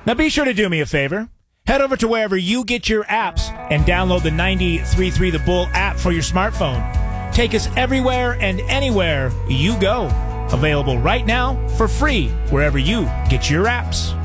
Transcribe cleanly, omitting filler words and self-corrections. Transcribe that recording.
Now be sure to do me a favor. Head over to wherever you get your apps and download the 93.3 The Bull app for your smartphone. Take us everywhere and anywhere you go. Available right now for free wherever you get your apps.